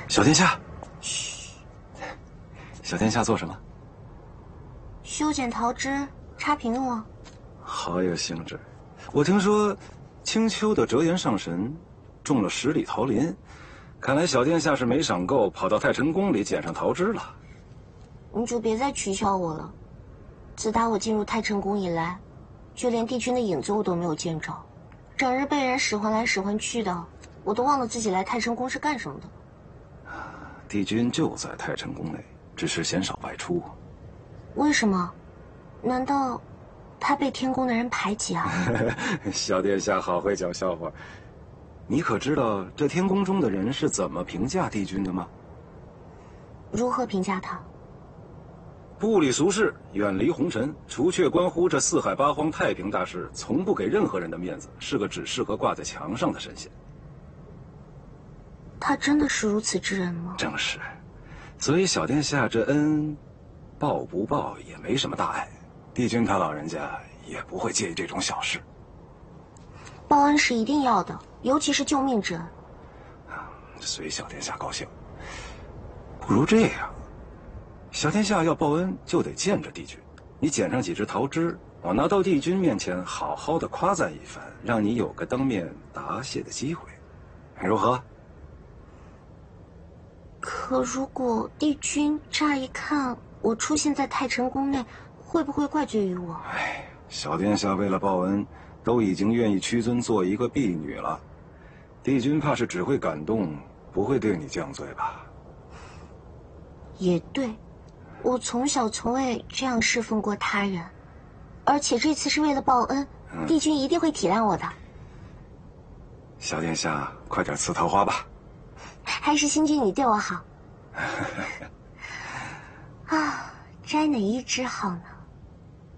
小殿下，嘘，小殿下做什么？ 修剪桃枝，插屏幕。 好有兴致。我听说，青丘的折颜上神种了10里桃林，看来小殿下是没赏够，跑到太晨宫里捡上桃枝了。 你就别再取笑我了。自打我进入太晨宫以来，就连帝君的影子我都没有见着，整日被人使唤来使唤去的，我都忘了自己来太晨宫是干什么的。 帝君就在太晨宫内，只是鲜少外出。 为什么？难道他被天宫的人排挤啊？ 小殿下好会讲笑话。你可知道这天宫中的人是怎么评价帝君的吗？ 如何评价他？ 不理俗事，远离红尘，除却关乎这四海八荒太平大事，从不给任何人的面子，是个只适合挂在墙上的神仙。 他真的是如此之人吗？ 正是，所以小殿下这恩，报不报也没什么大碍，帝君他老人家也不会介意这种小事。 报恩是一定要的，尤其是救命之恩。 随小殿下高兴。不如这样，小殿下要报恩就得见着帝君，你捡上几枝桃枝，我拿到帝君面前好好的夸赞一番，让你有个当面答谢的机会，如何？ 可如果帝君乍一看我出现在太晨宫内，会不会怪罪于我？ 小殿下为了报恩，都已经愿意屈尊做一个婢女了，帝君怕是只会感动，不会对你犟嘴吧？ 也对，我从小从未这样侍奉过他人，而且这次是为了报恩，帝君一定会体谅我的。 小殿下，快点刺桃花吧。 还是星君你对我好。啊，摘哪一枝好呢？